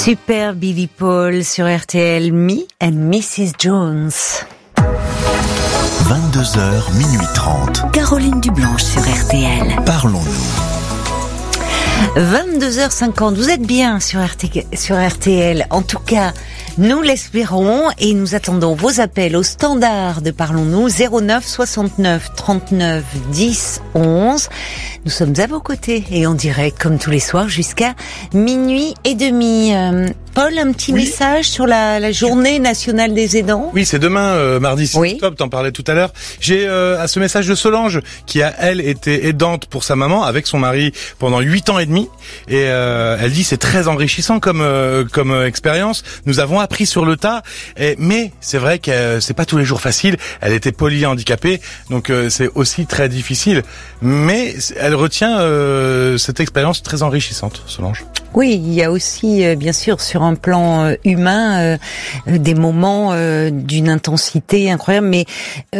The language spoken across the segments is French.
Super Billy Paul sur RTL, Me and Mrs. Jones. 22h, minuit 30. Caroline Dublanche sur RTL. Parlons-nous. 22h50, vous êtes bien sur RTL. En tout cas, nous l'espérons et nous attendons vos appels au standard de Parlons-nous 09 69 39 10 11. Nous sommes à vos côtés et en direct comme tous les soirs jusqu'à minuit et demi. Paul, un petit message sur la journée nationale des aidants. Oui, c'est demain, mardi 6 octobre, t'en parlais tout à l'heure. J'ai à ce message de Solange, qui a, elle, été aidante pour sa maman, avec son mari, pendant 8 ans et demi. Et elle dit c'est très enrichissant comme expérience. Nous avons appris sur le tas, mais c'est vrai que c'est pas tous les jours facile. Elle était polyhandicapée, donc c'est aussi très difficile. Mais elle retient cette expérience très enrichissante, Solange. Oui, il y a aussi, bien sûr, sur un plan humain, des moments d'une intensité incroyable. Mais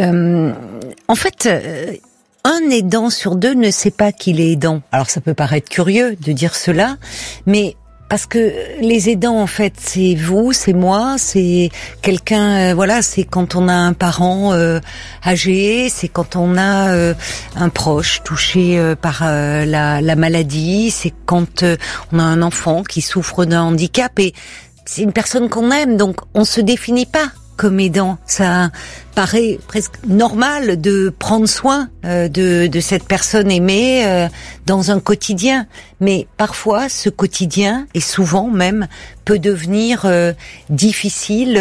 en fait, un aidant sur deux ne sait pas qu'il est aidant. Alors ça peut paraître curieux de dire cela, mais parce que les aidants, en fait, c'est vous, c'est moi, c'est quelqu'un, voilà, c'est quand on a un parent âgé, c'est quand on a un proche touché par la maladie, c'est quand on a un enfant qui souffre d'un handicap, et c'est une personne qu'on aime, donc on se définit pas comme aidant. Ça paraît presque normal de prendre soin de cette personne aimée dans un quotidien. Mais parfois, ce quotidien, et souvent même, peut devenir difficile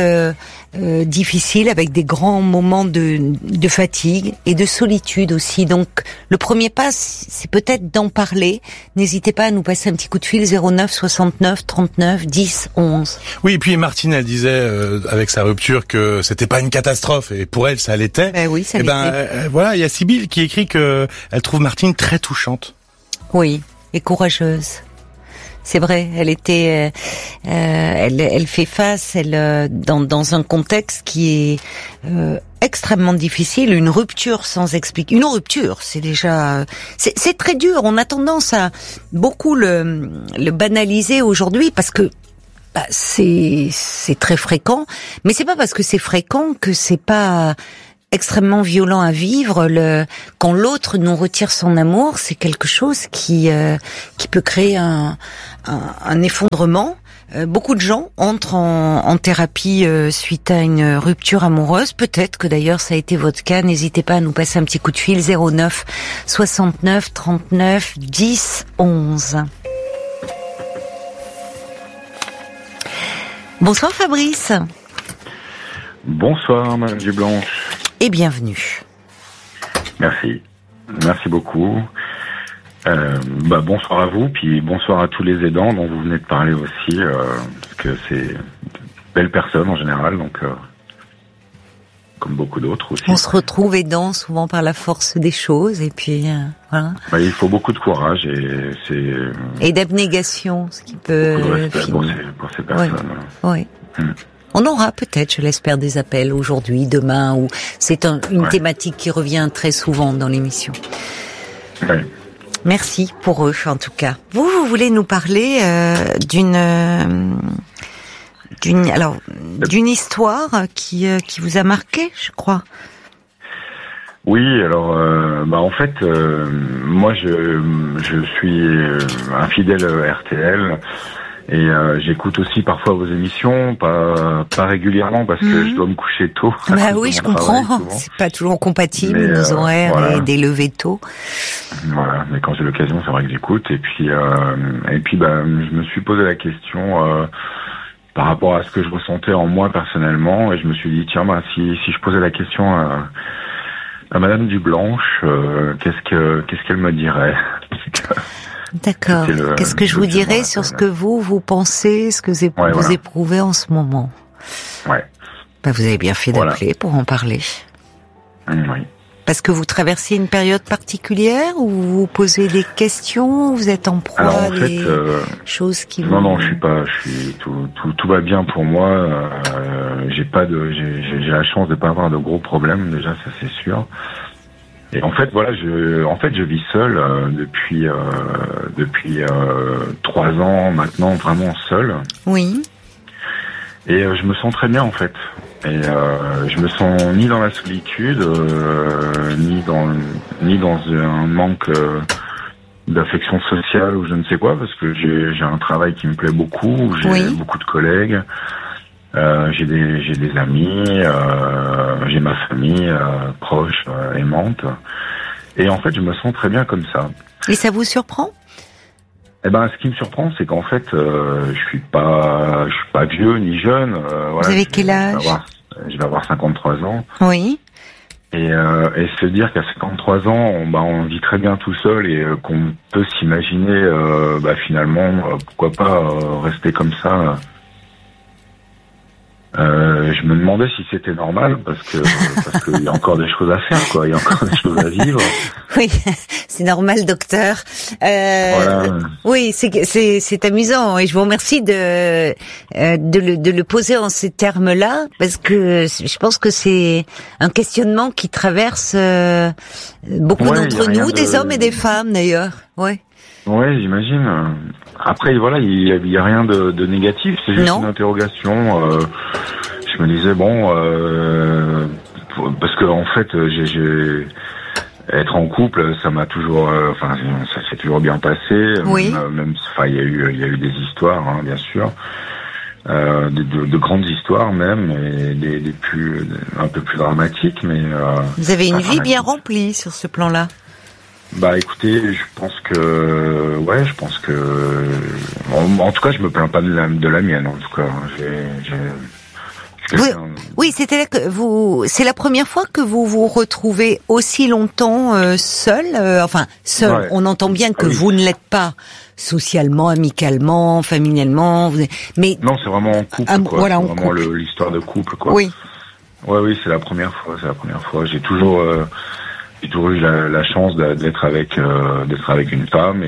avec des grands moments de fatigue et de solitude aussi. Donc, le premier pas, c'est peut-être d'en parler. N'hésitez pas à nous passer un petit coup de fil 09 69 39 10 11. Oui, et puis Martine, elle disait avec sa rupture que c'était pas une catastrophe, et pour elle, ça l'était. Oui, ça l'était. Voilà, il y a Sybille qui écrit que elle trouve Martine très touchante. Oui, et courageuse. C'est vrai, elle était, elle fait face, dans un contexte qui est extrêmement difficile, une rupture sans expliquer. Une rupture, c'est déjà, c'est très dur. On a tendance à beaucoup le banaliser aujourd'hui parce que c'est très fréquent, mais c'est pas parce que c'est fréquent que c'est pas extrêmement violent à vivre. Quand l'autre nous retire son amour, c'est quelque chose qui peut créer un effondrement. Beaucoup de gens entrent en thérapie suite à une rupture amoureuse. Peut-être que d'ailleurs ça a été votre cas. N'hésitez pas à nous passer un petit coup de fil 09 69 39 10 11. Bonsoir Fabrice. Bonsoir Madame Dublanche. Et bienvenue. Merci. Merci beaucoup. Bonsoir à vous, puis bonsoir à tous les aidants dont vous venez de parler aussi, parce que c'est de belles personnes en général, donc comme beaucoup d'autres aussi. On se retrouve aidant souvent par la force des choses, et puis voilà. Il faut beaucoup de courage et d'abnégation, ce qui peut beaucoup de respect pour ces personnes. Oui. On aura peut-être, je l'espère, des appels aujourd'hui, demain, ou c'est une thématique qui revient très souvent dans l'émission. Oui. Merci pour eux, en tout cas. Vous voulez nous parler d'une histoire qui vous a marqué, je crois. Oui, alors en fait, moi je suis un fidèle RTL. Et j'écoute aussi parfois vos émissions, pas régulièrement parce que je dois me coucher tôt. Oui, je comprends. C'est pas toujours compatible nos horaires et des levées tôt. Voilà, mais quand j'ai l'occasion, c'est vrai que j'écoute. Et puis je me suis posé la question par rapport à ce que je ressentais en moi personnellement, et je me suis dit tiens, si je posais la question à Madame Dublanche, qu'est-ce qu'elle me dirait? D'accord. Qu'est-ce que je vous dirais sur ce que vous pensez, ce que vous éprouvez en ce moment? Ouais. Vous avez bien fait d'appeler pour en parler. Oui. Parce que vous traversez une période particulière, ou vous vous posez des questions, vous êtes en proie à des choses qui vous... Non, tout va bien pour moi. J'ai la chance de pas avoir de gros problèmes, déjà, ça c'est sûr. Et en fait, voilà, je vis seul depuis 3 ans maintenant, vraiment seul. Oui. Et je me sens très bien en fait. Et je me sens ni dans la solitude, ni dans un manque d'affection sociale ou je ne sais quoi, parce que j'ai un travail qui me plaît beaucoup, j'ai beaucoup de collègues, j'ai des amis, j'ai ma famille proche, aimante. Et en fait, je me sens très bien comme ça. Et ça vous surprend ? Eh ben, ce qui me surprend, c'est qu'en fait, je suis pas vieux ni jeune. Vous avez quel âge ? Je vais avoir 53 ans. Oui. Et se dire qu'à 53 ans, on vit très bien tout seul et qu'on peut s'imaginer, finalement, pourquoi pas rester comme ça. Je me demandais si c'était normal parce qu'il y a encore des choses à faire, quoi. Il y a encore des choses à vivre. Oui, c'est normal, docteur. Voilà. Oui, c'est amusant et je vous remercie de le poser en ces termes-là parce que je pense que c'est un questionnement qui traverse beaucoup d'entre nous, des hommes et des femmes d'ailleurs. Ouais. Ouais, j'imagine. Après, voilà, il y a rien de négatif, c'est juste une interrogation. Je me disais parce que en fait, être en couple, ça m'a toujours, ça s'est toujours bien passé. Oui. Même, il y a eu des histoires, hein, bien sûr, de grandes histoires même, et un peu plus dramatiques, mais. Vous avez une vie bien remplie sur ce plan-là. Bah écoutez, je pense que en tout cas je me plains pas de la mienne, en tout cas. Oui, c'est-à-dire que c'est la première fois que vous vous retrouvez aussi longtemps seul. Seul. Ouais. On entend bien que vous ne l'êtes pas socialement, amicalement, familialement. Mais non, c'est vraiment en couple. Quoi. Voilà, c'est vraiment l'histoire de couple, quoi. Oui. Oui, c'est la première fois. J'ai toujours eu la chance d'être avec une femme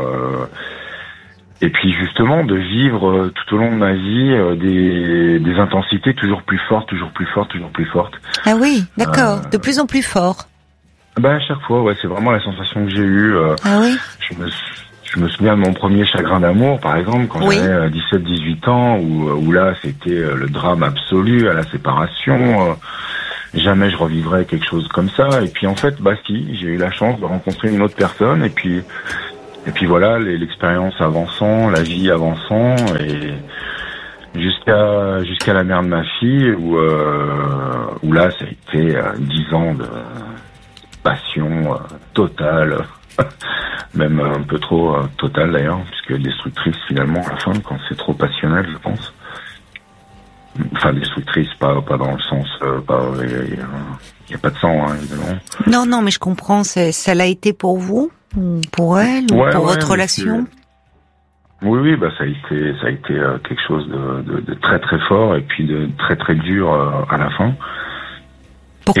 et puis justement de vivre tout au long de ma vie des intensités toujours plus fortes. Ah oui, d'accord, de plus en plus fort. À chaque fois, ouais, c'est vraiment la sensation que j'ai eue. Ah oui. Je me souviens de mon premier chagrin d'amour, par exemple, quand j'avais 17-18 ans, où là c'était le drame absolu à la séparation. Jamais je revivrais quelque chose comme ça. Et puis en fait, si, j'ai eu la chance de rencontrer une autre personne. Et puis voilà, l'expérience avançant, la vie avançant, et jusqu'à la mère de ma fille, où là, ça a été 10 ans de passion totale, même un peu trop totale d'ailleurs, puisque destructrice finalement à la fin, quand c'est trop passionnel, je pense. Enfin, destructrice, pas dans le sens, il n'y a pas de sang, hein, évidemment. Non, mais je comprends. Ça l'a été pour vous, pour elle, ou pour votre relation. Oui, ça a été quelque chose de très très fort et puis de très très dur à la fin. Pourquoi ?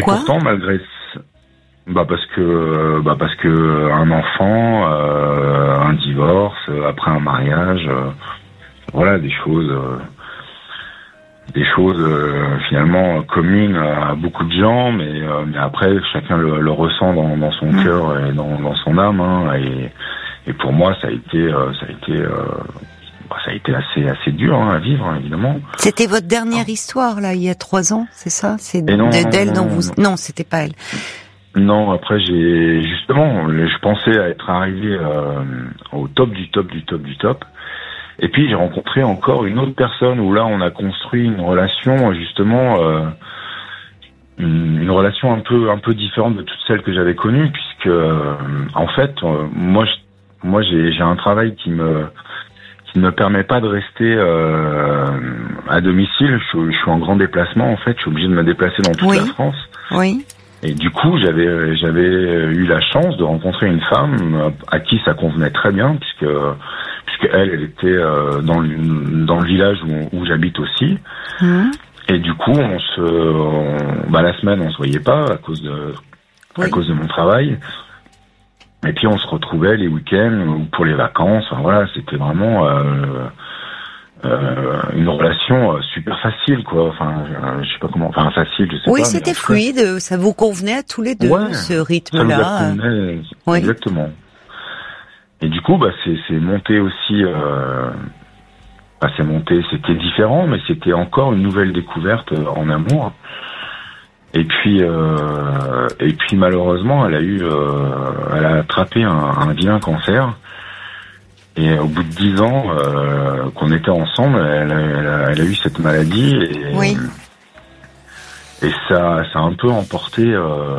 Et pourtant, malgré parce que un enfant, un divorce, après un mariage, voilà, des choses finalement communes à beaucoup de gens, mais après chacun le ressent dans son cœur et dans son âme, hein, et pour moi ça a été assez dur, hein, à vivre, hein, évidemment. C'était votre dernière histoire là, il y a 3 ans, c'est ça ? C'est d'elle dont vous... Non, c'était pas elle. Non, après je pensais à être arrivé au top du top. Et puis j'ai rencontré encore une autre personne où là on a construit une relation justement, une relation un peu différente de toutes celles que j'avais connues, puisque en fait moi j'ai un travail qui ne me permet pas de rester à domicile. Je suis en grand déplacement en fait, je suis obligé de me déplacer dans toute la France. Oui. Et du coup, j'avais eu la chance de rencontrer une femme à qui ça convenait très bien, puisque elle était dans le village où j'habite aussi. Mmh. Et du coup, la semaine, on se voyait pas à cause de mon travail. Et puis on se retrouvait les week-ends ou pour les vacances. Enfin, voilà, c'était vraiment une relation super facile, quoi. Enfin, je sais pas comment. Enfin, facile, je sais pas. Oui, c'était fluide. Ça vous convenait à tous les deux, ce rythme-là. Ça nous convenait, exactement. Et du coup, c'est monté aussi. C'était différent, mais c'était encore une nouvelle découverte en amour. Et puis malheureusement, elle a attrapé un vilain cancer. Et au bout de 10 ans qu'on était ensemble, elle a eu cette maladie. Et ça a un peu emporté.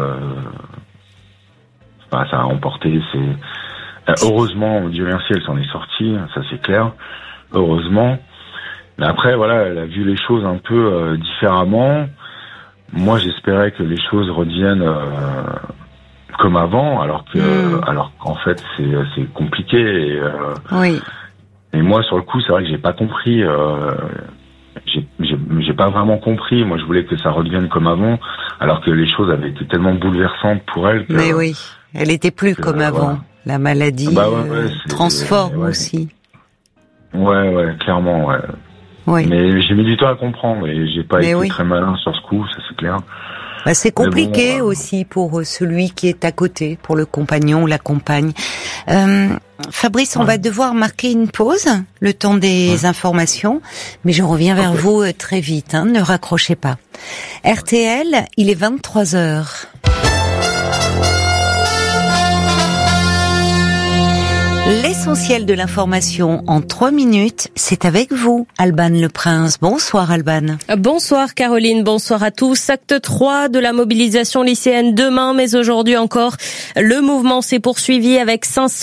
Ça a emporté. Heureusement, Dieu merci, elle s'en est sortie, ça c'est clair. Heureusement. Mais après, voilà, elle a vu les choses un peu différemment. Moi, j'espérais que les choses redeviennent comme avant, alors qu'en fait, c'est compliqué. Et moi, sur le coup, c'est vrai que j'ai pas compris. J'ai pas vraiment compris. Moi, je voulais que ça redevienne comme avant, alors que les choses avaient été tellement bouleversantes pour elle. Mais oui, elle était plus comme avant. Voilà. La maladie transforme aussi. Ouais, clairement, ouais. Oui. Mais j'ai mis du temps à comprendre et j'ai pas été très malin sur ce coup, ça c'est clair. C'est compliqué aussi pour celui qui est à côté, pour le compagnon ou la compagne. Fabrice, on va devoir marquer une pause, le temps des informations, mais je reviens vers vous très vite, ne raccrochez pas. RTL, il est 23h. L'essentiel de l'information en 3 minutes, c'est avec vous, Alban Le Prince. Bonsoir Alban. Bonsoir Caroline, bonsoir à tous. Acte 3 de la mobilisation lycéenne demain, mais aujourd'hui encore, le mouvement s'est poursuivi avec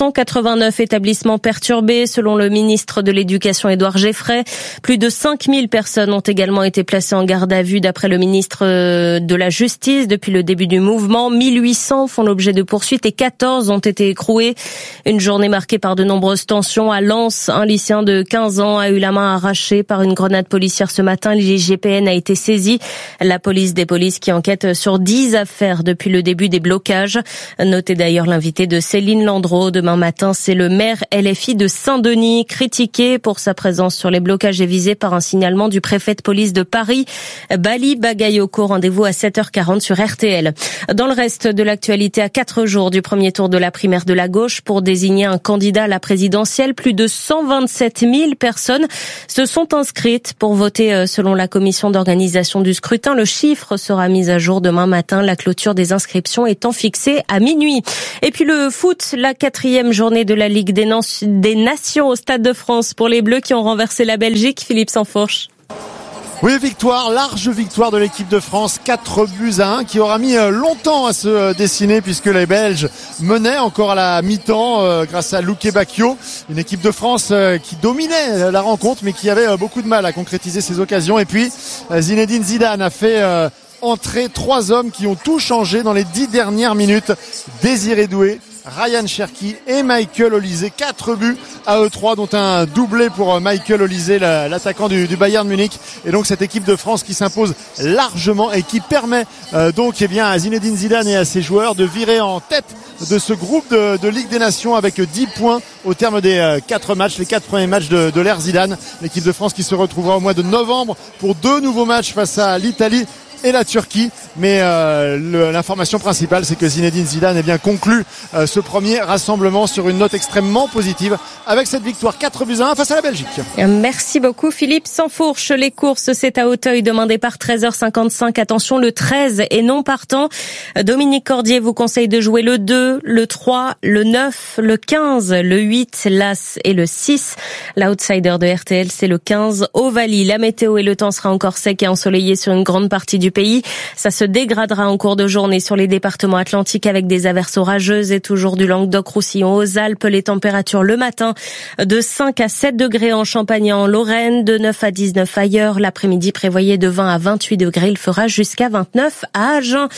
589 établissements perturbés, selon le ministre de l'Éducation Édouard Geffray. Plus de 5000 personnes ont également été placées en garde à vue, d'après le ministre de la Justice. Depuis le début du mouvement, 1800 font l'objet de poursuites et 14 ont été écroués. Une journée marquée par de nombreuses tensions. À Lens, un lycéen de 15 ans a eu la main arrachée par une grenade policière ce matin. L'IGPN a été saisie. La police des polices qui enquête sur 10 affaires depuis le début des blocages. Notez d'ailleurs l'invité de Céline Landreau. Demain matin, c'est le maire LFI de Saint-Denis, critiqué pour sa présence sur les blocages et visé par un signalement du préfet de police de Paris. Bali Bagayoko, rendez-vous à 7h40 sur RTL. Dans le reste de l'actualité, à 4 jours du premier tour de la primaire de la gauche pour désigner un candidat à la présidentielle, plus de 127 000 personnes se sont inscrites pour voter selon la commission d'organisation du scrutin. Le chiffre sera mis à jour demain matin, la clôture des inscriptions étant fixée à minuit. Et puis le foot, la 4e journée de la Ligue des Nations au Stade de France pour les Bleus qui ont renversé la Belgique. Philippe Sansfourche. Oui, large victoire de l'équipe de France, 4-1, qui aura mis longtemps à se dessiner puisque les Belges menaient encore à la mi-temps grâce à Luke Bacchio. Une équipe de France qui dominait la rencontre mais qui avait beaucoup de mal à concrétiser ses occasions. Et puis Zinedine Zidane a fait entrer 3 hommes qui ont tout changé dans les 10 dernières minutes. Désiré Doué, Ryan Cherki et Michael Olise, 4 buts à eux 3, dont un doublé pour Michael Olise, l'attaquant du Bayern Munich. Et donc cette équipe de France qui s'impose largement et qui permet donc à Zinedine Zidane et à ses joueurs de virer en tête de ce groupe de Ligue des Nations avec 10 points au terme des 4 matchs, les 4 premiers matchs de l'ère Zidane. L'équipe de France qui se retrouvera au mois de novembre pour 2 nouveaux matchs face à l'Italie et la Turquie, mais l'information principale, c'est que Zinedine Zidane conclut ce premier rassemblement sur une note extrêmement positive avec cette victoire 4-1 face à la Belgique. Merci beaucoup Philippe Sansfourche. Les courses, c'est à Auteuil, demain départ 13h55. Attention, le 13 est non partant. Dominique Cordier vous conseille de jouer le 2, le 3, le 9, le 15, le 8, l'As et le 6. L'outsider de RTL, c'est le 15, Ovalie. La météo et le temps sera encore sec et ensoleillé sur une grande partie du pays. Ça se dégradera en cours de journée sur les départements atlantiques avec des averses orageuses et toujours du Languedoc-Roussillon aux Alpes. Les températures le matin de 5 à 7 degrés en Champagne et en Lorraine, de 9 à 19 ailleurs. L'après-midi prévoyé de 20 à 28 degrés. Il fera jusqu'à 29 à Agen.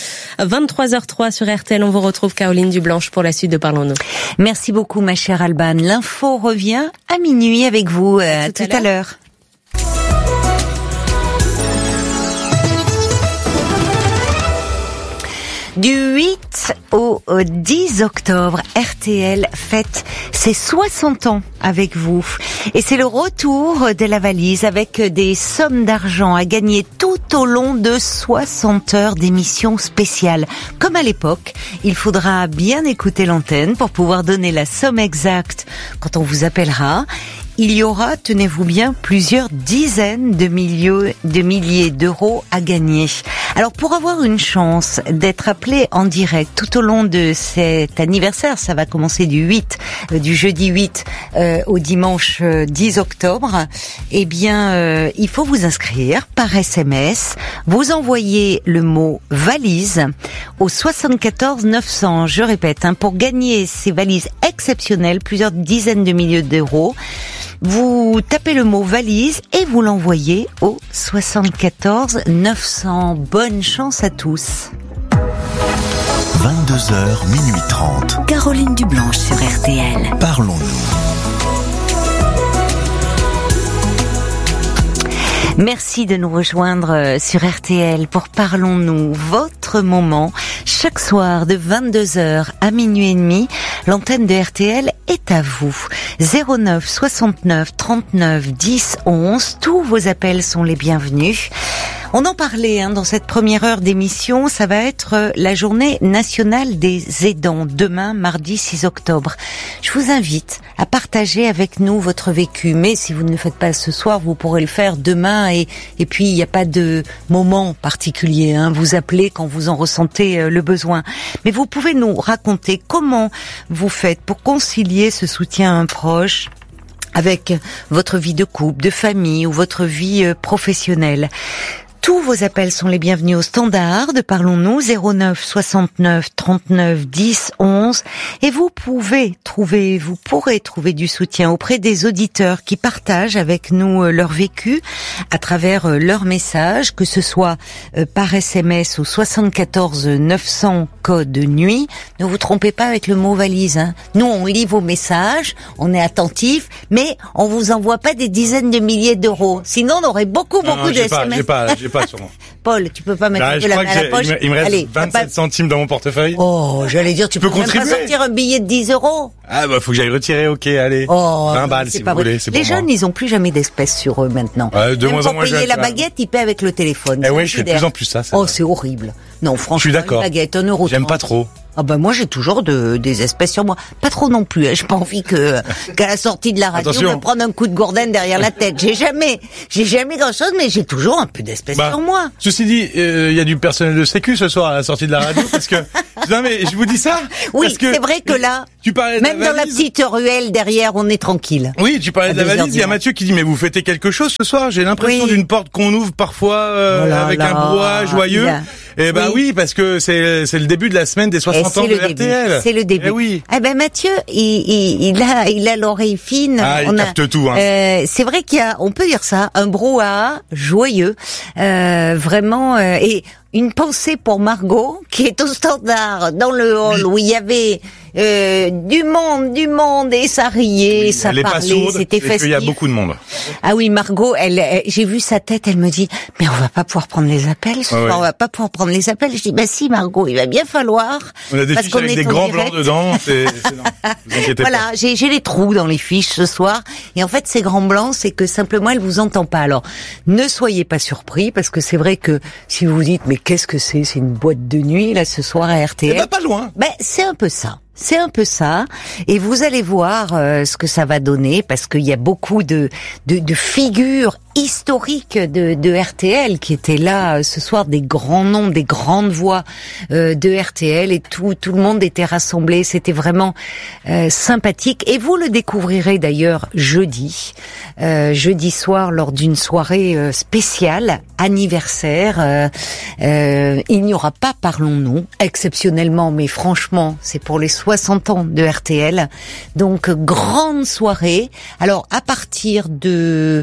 23h03 sur RTL. On vous retrouve Caroline Dublanche pour la suite de Parlons-nous. Merci beaucoup ma chère Alban. L'info revient à minuit avec vous. À tout à l'heure. Du 8 au 10 octobre, RTL fête ses 60 ans avec vous. Et c'est le retour de la valise avec des sommes d'argent à gagner tout au long de 60 heures d'émissions spéciales. Comme à l'époque, il faudra bien écouter l'antenne pour pouvoir donner la somme exacte quand on vous appellera. Il y aura, tenez-vous bien, plusieurs dizaines de milliers d'euros à gagner. Alors pour avoir une chance d'être appelé en direct tout au long de cet anniversaire, ça va commencer du jeudi 8 au dimanche 10 octobre, eh bien il faut vous inscrire par SMS. Vous envoyez le mot valise au 74 900. Je répète, pour gagner ces valises exceptionnelles, plusieurs dizaines de milliers d'euros. Vous tapez le mot valise et vous l'envoyez au 74 900. Bonne chance à tous. 22h, minuit 30. Caroline Dublanche sur RTL. Parlons-nous. Merci de nous rejoindre sur RTL pour Parlons-nous, votre moment. Chaque soir de 22h à minuit et demi, l'antenne de RTL est à vous. 09 69 39 10 11. Tous vos appels sont les bienvenus. On en parlait dans cette première heure d'émission, ça va être la journée nationale des aidants, demain, mardi 6 octobre. Je vous invite à partager avec nous votre vécu, mais si vous ne le faites pas ce soir, vous pourrez le faire demain et puis il n'y a pas de moment particulier, vous appelez quand vous en ressentez le besoin. Mais vous pouvez nous raconter comment vous faites pour concilier ce soutien à un proche avec votre vie de couple, de famille ou votre vie professionnelle. Tous vos appels sont les bienvenus au standard de Parlons-nous 09 69 39 10 11 et vous pourrez trouver du soutien auprès des auditeurs qui partagent avec nous leur vécu à travers leurs messages, que ce soit par SMS au 74 900 code nuit. Ne vous trompez pas avec le mot valise. Nous on lit vos messages, on est attentifs, mais on vous envoie pas des dizaines de milliers d'euros. Sinon on aurait beaucoup de SMS. J'ai pas sur moi. Paul, tu peux pas mettre un peu la main à la poche. Il me reste 27 centimes dans mon portefeuille. Oh, j'allais dire, tu peux même pas sortir un billet de 10 euros. Ah bah faut que j'aille retirer, ok, allez. 20 balles si vous voulez, c'est pour moi. Les jeunes, ils ont plus jamais d'espèces sur eux maintenant. De moins en moins pour payer la baguette, ils paient avec le téléphone. Eh oui, je fais de plus en plus ça. Oh, c'est horrible. Non, franchement, je suis d'accord. Une baguette, 1,30 €. J'aime pas trop. Ah ben moi j'ai toujours des espèces sur moi. Pas trop non plus. J'ai pas envie qu'à la sortie de la radio, on me prenne un coup de gourdin derrière la tête. J'ai jamais grand chose, mais j'ai toujours un peu d'espèces sur moi. Ceci dit, il y a du personnel de sécu ce soir à la sortie de la radio parce que non mais je vous dis ça. Oui, parce que c'est vrai que là, tu parlais de même dans la petite ruelle derrière, on est tranquille. Oui, tu parlais de la valise. Il y a Mathieu qui dit mais vous fêtez quelque chose ce soir. J'ai l'impression d'une porte qu'on ouvre parfois avec un brouhaha joyeux. Eh ben oui, parce que c'est le début de la semaine des 60 ans de RTL. C'est le début. Eh oui. Eh ben Mathieu, il a l'oreille fine. Ah, il capte tout. C'est vrai on peut dire ça, un brouhaha joyeux, vraiment. Et une pensée pour Margot qui est au standard dans le hall où il y avait du monde et ça riait, ça parlait, c'était festif. Il y a beaucoup de monde. Ah oui, Margot, j'ai vu sa tête, elle me dit mais on va pas pouvoir prendre les appels, on va pas pouvoir prendre les appels. Je dis bah si Margot, il va bien falloir. On a des fiches avec des grands blancs dedans, vous inquiétez pas. Voilà, j'ai les trous dans les fiches ce soir et en fait ces grands blancs, c'est que simplement elle vous entend pas. Alors, ne soyez pas surpris parce que c'est vrai que si vous vous dites mais qu'est-ce que c'est une boîte de nuit là ce soir à RTL. Eh ben, pas loin. Ben c'est un peu ça. C'est un peu ça, et vous allez voir ce que ça va donner, parce qu'il y a beaucoup de figures historiques de RTL qui étaient là ce soir, des grands noms, des grandes voix de RTL, et tout le monde était rassemblé. C'était vraiment sympathique, et vous le découvrirez d'ailleurs jeudi soir lors d'une soirée spéciale anniversaire. Il n'y aura pas Parlons-nous exceptionnellement, mais franchement c'est pour les 60 ans de RTL. Donc, grande soirée. Alors, à partir de...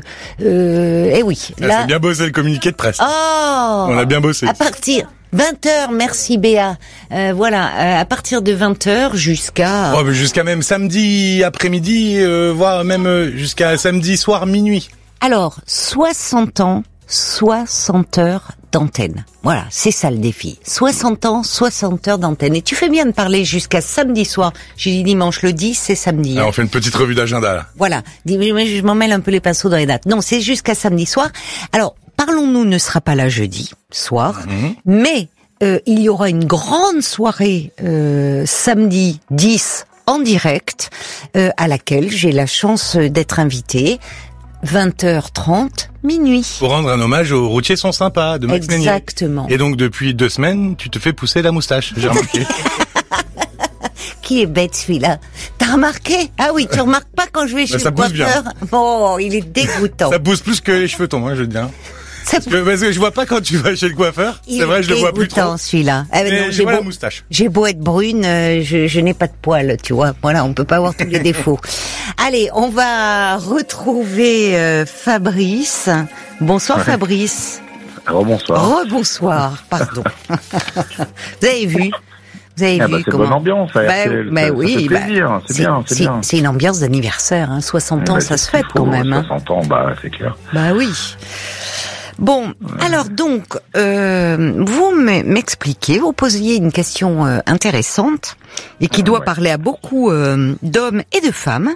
oui. Là, c'est bien bossé le communiqué de presse. Oh, on a bien bossé. À partir... 20h, merci Béa. Voilà, à partir de 20h jusqu'à... jusqu'à même samedi après-midi, voire même jusqu'à samedi soir minuit. Alors, 60 ans, 60 heures d'antenne. Voilà, c'est ça le défi. 60 ans, 60 heures d'antenne. Et tu fais bien de parler jusqu'à samedi soir. J'ai dit dimanche, le 10, c'est samedi. On fait une petite revue d'agenda, là. Voilà. Je m'en mêle un peu les pinceaux dans les dates. Non, c'est jusqu'à samedi soir. Alors, Parlons-nous ne sera pas là jeudi soir, mais il y aura une grande soirée samedi 10 en direct, à laquelle j'ai la chance d'être invitée. 20h30, minuit. Pour rendre un hommage aux routiers sont sympas de Max Meignier. Exactement. Et donc depuis 2 semaines, tu te fais pousser la moustache, j'ai remarqué. Qui est bête celui-là. T'as remarqué? Ah oui, tu remarques pas quand je vais chez le coiffeur. Oh, il est dégoûtant. Ça pousse plus que les cheveux tombent, je veux dire. Parce que je vois pas quand tu vas chez le coiffeur. C'est vrai, je le vois plus trop. Celui-là. Mais j'ai la moustache. J'ai beau être brune, je n'ai pas de poils, tu vois. Voilà, on peut pas avoir tous les défauts. Allez, on va retrouver Fabrice. Bonsoir Fabrice. Rebonsoir. Rebonsoir, pardon. Vous avez vu? Vous avez vu c'est comment... bonne ambiance. Mais oui, ça fait plaisir, c'est bien. C'est une ambiance d'anniversaire, hein. 60 ans, ça se fête quand même. 60 ans, c'est clair. Bah oui. Bon, alors donc, vous m'expliquez, vous posiez une question intéressante et qui doit parler à beaucoup d'hommes et de femmes.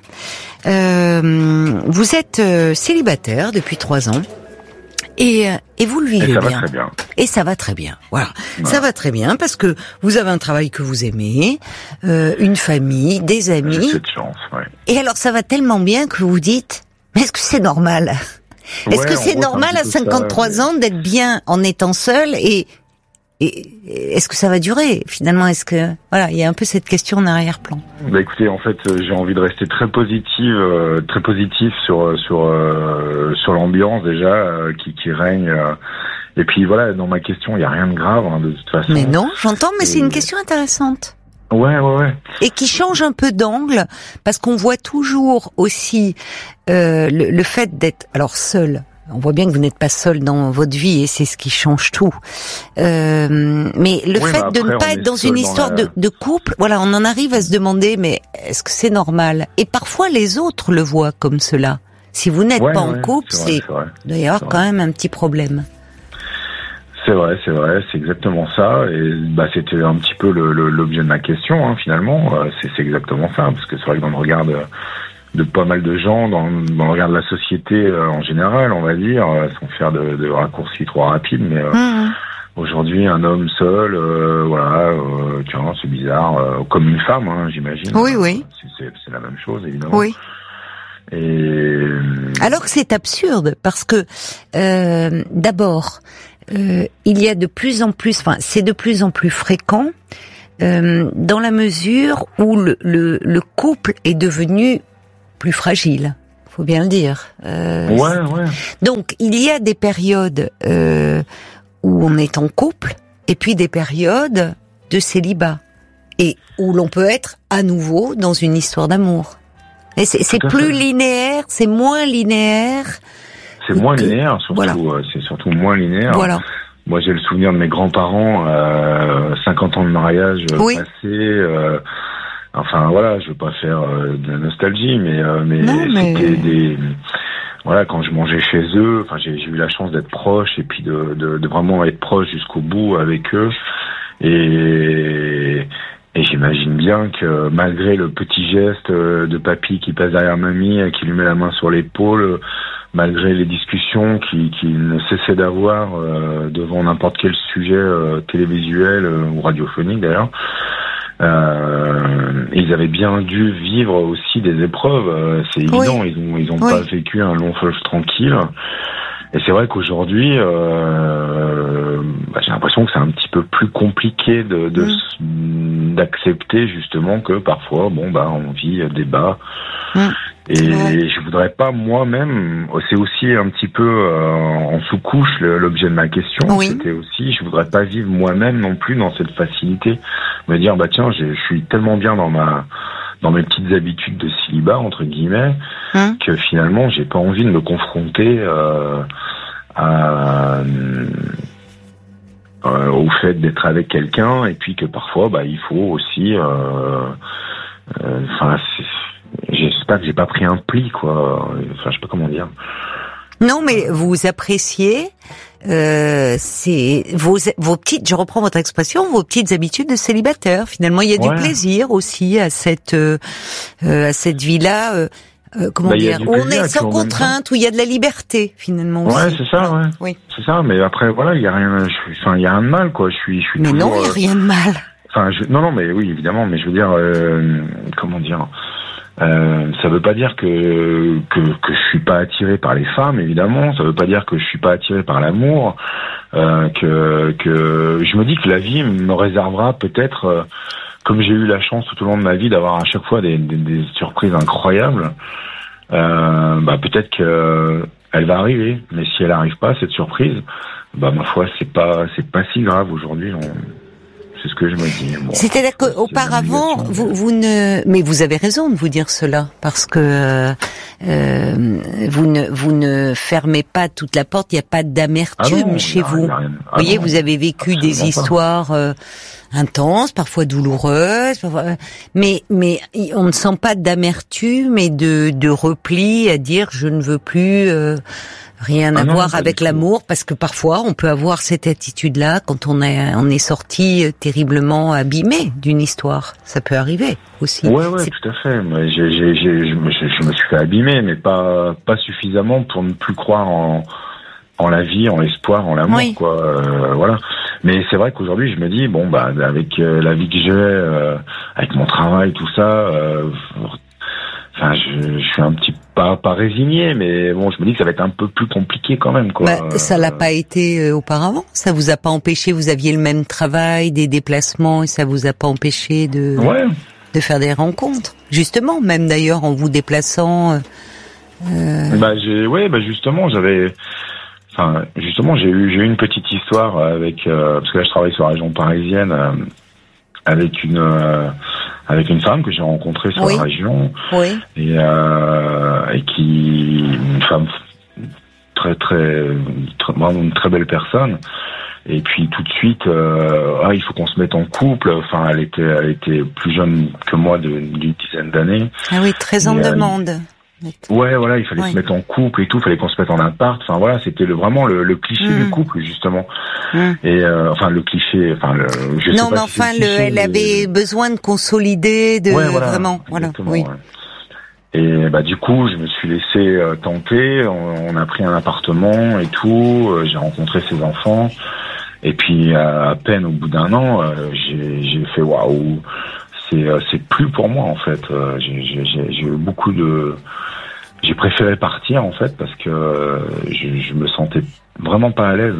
Vous êtes célibataire depuis 3 ans. Et vous le vivez bien. Ça va très bien. Et ça va très bien. Voilà. Ça va très bien parce que vous avez un travail que vous aimez, une famille, des amis. J'ai cette chance, ouais. Et alors ça va tellement bien que vous vous dites, mais est-ce que c'est normal? Est-ce que c'est normal à 53 ans d'être bien en étant seul et est-ce que ça va durer finalement? Est-ce que voilà, il y a un peu cette question en arrière-plan. Écoutez, en fait, j'ai envie de rester très positif sur l'ambiance déjà qui règne. Et puis voilà, dans ma question, il y a rien de grave de toute façon. Mais non, j'entends, mais c'est une question intéressante. Ouais. Et qui change un peu d'angle, parce qu'on voit toujours aussi le fait d'être alors seul. On voit bien que vous n'êtes pas seul dans votre vie et c'est ce qui change tout. Mais le fait de ne pas être dans une histoire de couple, voilà, on en arrive à se demander, mais est-ce que c'est normal? Et parfois les autres le voient comme cela. Si vous n'êtes pas en couple, il doit y avoir quand même un petit problème. C'est vrai, c'est exactement ça. Et c'était un petit peu l'objet de ma question, finalement. C'est exactement ça, parce que c'est vrai que dans le regard de pas mal de gens, dans le regard de la société en général, on va dire, sans faire de raccourcis trop rapides, mais aujourd'hui, un homme seul, tiens, c'est bizarre, comme une femme, j'imagine. Oui. C'est la même chose, évidemment. Oui. Et alors que c'est absurde, parce que d'abord, il y a de plus en plus, c'est de plus en plus fréquent, dans la mesure où le couple est devenu plus fragile, faut bien le dire. Ouais. Donc il y a des périodes où on est en couple, et puis des périodes de célibat, et où l'on peut être à nouveau dans une histoire d'amour. Et c'est plus linéaire, c'est moins linéaire. C'est moins linéaire, surtout. Voilà. C'est surtout moins linéaire. Voilà. Moi, j'ai le souvenir de mes grands-parents, 50 ans de mariage passés. Enfin, voilà, je veux pas faire de la nostalgie, mais c'était des... Voilà, quand je mangeais chez eux, j'ai eu la chance d'être proche et puis de vraiment être proche jusqu'au bout avec eux. Et j'imagine bien que malgré le petit geste de papy qui passe derrière mamie et qui lui met la main sur l'épaule, malgré les discussions qu'il ne cessait d'avoir devant n'importe quel sujet télévisuel ou radiophonique d'ailleurs, ils avaient bien dû vivre aussi des épreuves, c'est évident. Ils ont pas vécu un long fleuve tranquille. Et c'est vrai qu'aujourd'hui, j'ai l'impression que c'est un petit peu plus compliqué d'accepter justement que parfois, on vit des bas. Et je voudrais pas moi-même, c'est aussi un petit peu en sous-couche l'objet de ma question. C'était aussi, je voudrais pas vivre moi-même non plus dans cette facilité, me dire tiens, je suis tellement bien dans mes petites habitudes de célibat entre guillemets que finalement j'ai pas envie de me confronter au fait d'être avec quelqu'un, et puis que parfois il faut aussi j'espère que j'ai pas pris un pli, quoi. Je sais pas comment dire. Non, mais vous appréciez c'est vos petites, je reprends votre expression, vos petites habitudes de célibataire. Finalement, il y a du plaisir aussi à cette vie-là. Comment dire, où on est sans contrainte, où il y a de la liberté finalement. Ouais, aussi. C'est ça, ouais. Oui. C'est ça, mais après voilà, il y a rien de mal quoi. Je suis mais toujours, non, il y a rien de mal. Enfin, non, mais oui, évidemment, mais je veux dire, comment dire, ça veut pas dire que je suis pas attiré par les femmes, évidemment. Ça veut pas dire que je suis pas attiré par l'amour. Que je me dis que la vie me réservera peut-être. Comme j'ai eu la chance tout au long de ma vie d'avoir à chaque fois des surprises incroyables, peut-être que elle va arriver. Mais si elle arrive pas, cette surprise, ma foi, c'est pas si grave aujourd'hui. C'est ce que je me dis. Bon, c'est-à-dire qu'auparavant, mais vous avez raison de vous dire cela, parce que vous ne fermez pas toute la porte. Il n'y a pas d'amertume chez vous. Vous voyez, vous avez vécu des histoires intenses, parfois douloureuses, mais on ne sent pas d'amertume et de repli à dire je ne veux plus rien à voir avec l'amour, parce que parfois on peut avoir cette attitude-là quand on est sorti terriblement abîmé d'une histoire. Ça peut arriver aussi. Ouais, tout à fait. Mais je me suis fait abîmer, mais pas suffisamment pour ne plus croire en la vie, en l'espoir, en l'amour, quoi. Voilà. Mais c'est vrai qu'aujourd'hui, je me dis avec la vie que j'ai, avec mon travail, tout ça. Je suis un petit pas résigné, mais bon, je me dis que ça va être un peu plus compliqué quand même, quoi. Ça l'a pas été auparavant. Ça vous a pas empêché. Vous aviez le même travail, des déplacements, et ça vous a pas empêché de faire des rencontres. Justement, même d'ailleurs en vous déplaçant. Justement, j'ai eu une petite histoire avec parce que là je travaille sur la région parisienne avec une femme que j'ai rencontrée sur la région et qui une femme très vraiment une très belle personne. Et puis tout de suite, il faut qu'on se mette en couple. Enfin, elle était plus jeune que moi d'une dizaine d'années. Ah oui, très en demande. Ouais, voilà, il fallait se mettre en couple et tout, il fallait qu'on se mette en appart. Enfin voilà, c'était vraiment le cliché du couple justement. Et le cliché, je sais pas si elle avait besoin de consolider, vraiment, voilà. Oui. Ouais. Et du coup, je me suis laissé tenter. On a pris un appartement et tout. J'ai rencontré ses enfants. Et puis à peine au bout d'un an, j'ai fait waouh. C'est plus pour moi en fait. J'ai eu beaucoup de. J'ai préféré partir en fait parce que je me sentais vraiment pas à l'aise.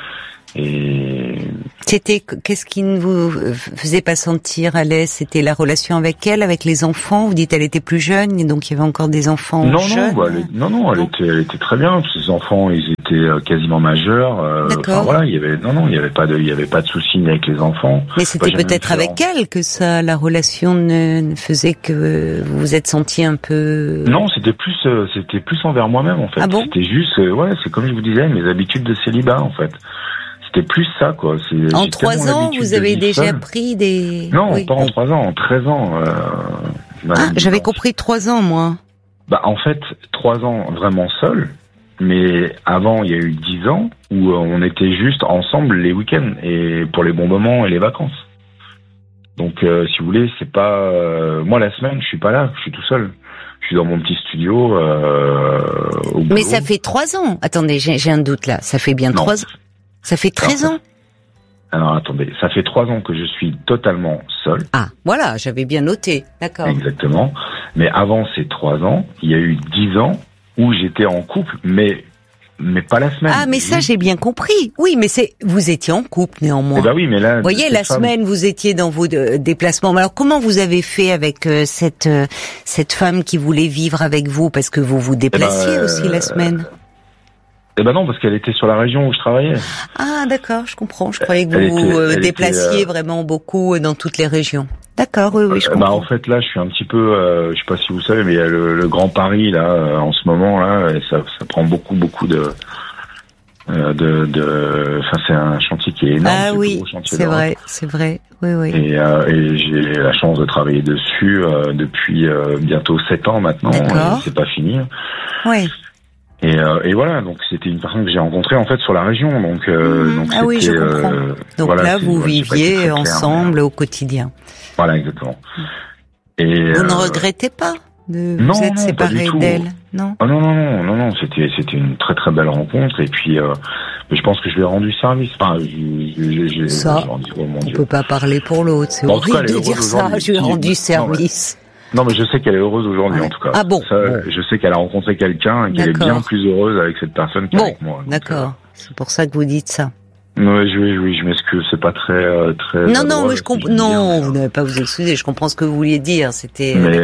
Et qu'est-ce qui ne vous faisait pas sentir à l'aise? C'était la relation avec elle, avec les enfants. Vous dites elle était plus jeune et donc il y avait encore des enfants jeunes. Elle était très bien. Ses enfants, ils étaient quasiment majeurs. D'accord. Voilà, il y avait pas de soucis ni avec les enfants. Mais c'était peut-être avec elle que la relation ne faisait que vous vous êtes senti un peu. Non, c'était plus envers moi-même en fait. Ah bon? C'était juste, c'est comme je vous disais, mes habitudes de célibat en fait. C'était plus ça, quoi. En 3 ans, vous avez déjà pris des... Non, pas en 3 ans, en 13 ans. J'avais compris 3 ans, moi. En fait, 3 ans vraiment seul. Mais avant, il y a eu 10 ans où on était juste ensemble les week-ends et pour les bons moments et les vacances. Donc, si vous voulez, c'est pas... moi, la semaine, je suis pas là, je suis tout seul. Je suis dans mon petit studio au boulot. Mais ça fait 3 ans. Attendez, j'ai un doute là. Ça fait bien 3 ans. Ça fait 13 ans. Alors attendez, ça fait 3 ans que je suis totalement seul. Ah, voilà, j'avais bien noté, d'accord. Exactement. Mais avant ces 3 ans, il y a eu 10 ans où j'étais en couple, mais pas la semaine. Ah, mais ça j'ai bien compris. Oui, mais vous étiez en couple néanmoins. Oui, mais là. Vous voyez, la semaine vous étiez dans vos déplacements. Alors comment vous avez fait avec cette femme qui voulait vivre avec vous, parce que vous vous déplaciez aussi la semaine? Non, parce qu'elle était sur la région où je travaillais. Ah, d'accord, je comprends. Je croyais que vous déplaciez vraiment beaucoup dans toutes les régions. D'accord, oui, je comprends. En fait, là, je suis un petit peu, je sais pas si vous savez, mais il y a le Grand Paris, là, en ce moment, là, et ça prend beaucoup de c'est un chantier qui est énorme. Ah oui, c'est vrai, oui. Et j'ai la chance de travailler dessus depuis bientôt 7 ans maintenant. D'accord. C'est pas fini. Oui. Et voilà, donc c'était une personne que j'ai rencontrée en fait sur la région, donc ah oui, je comprends. Donc voilà, là, vous viviez ensemble au quotidien. Voilà, exactement. Et vous ne regrettez pas de vous êtes séparé d'elle, non? Ah non, c'était une très très belle rencontre, et puis mais je pense que je lui ai rendu service. Enfin, ça, on peut pas parler pour l'autre, c'est horrible de dire ça. Je lui ai rendu service. Non, mais je sais qu'elle est heureuse aujourd'hui, en tout cas. Ah bon, Je sais qu'elle a rencontré quelqu'un et qu'elle est bien plus heureuse avec cette personne qu'avec moi. D'accord. C'est pour ça que vous dites ça. Oui, je m'excuse, c'est pas très. Non, mais je comprends. Non, vous n'avez pas à vous excuser. Je comprends ce que vous vouliez dire. C'était. Mais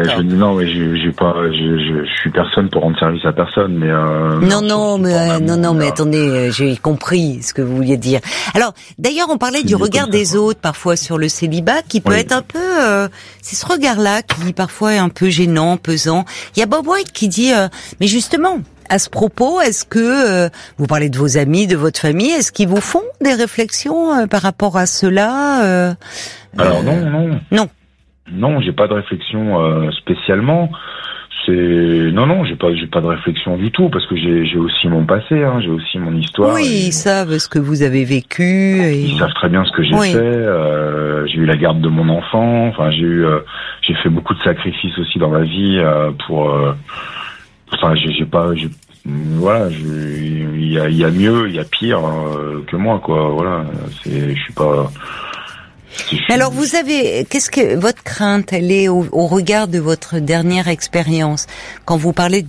je suis personne pour rendre service à personne, mais. Mais attendez, j'ai compris ce que vous vouliez dire. Alors, d'ailleurs, on parlait du regard des autres parfois sur le célibat, qui peut être un peu. C'est ce regard-là qui parfois est un peu gênant, pesant. Il y a Bob White qui dit, mais justement. À ce propos, est-ce que vous parlez de vos amis, de votre famille, est-ce qu'ils vous font des réflexions par rapport à cela Alors non, j'ai pas de réflexion spécialement. J'ai pas de réflexion du tout, parce que j'ai aussi mon passé, j'ai aussi mon histoire. Oui, ils savent ce que vous avez vécu. Ils savent très bien ce que j'ai fait. J'ai eu la garde de mon enfant. Enfin, j'ai fait beaucoup de sacrifices aussi dans ma vie pour. Enfin, voilà, il y a mieux, il y a pire que moi, quoi. Voilà, je suis pas. Alors, qu'est-ce que votre crainte, elle est au regard de votre dernière expérience, quand vous parlez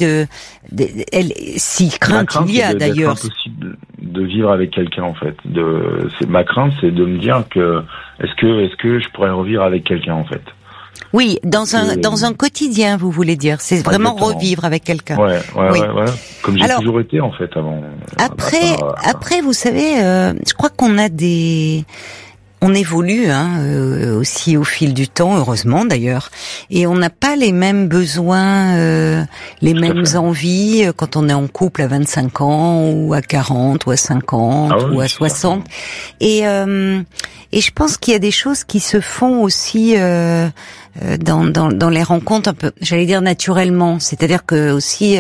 si crainte il y a d'ailleurs. C'est impossible de vivre avec quelqu'un, en fait. Ma crainte, c'est de me dire que est-ce que je pourrais revivre avec quelqu'un, en fait. Oui, dans un quotidien, vous voulez dire. C'est vraiment revivre avec quelqu'un. Ouais. Comme j'ai toujours été, en fait, avant. Après, vous savez, je crois qu'on a on évolue aussi au fil du temps, heureusement d'ailleurs, et on n'a pas les mêmes besoins, les mêmes envies quand on est en couple à 25 ans ou à 40 ou à 50 ou à 60. Et je pense qu'il y a des choses qui se font aussi dans les rencontres un peu, j'allais dire naturellement, c'est-à-dire que aussi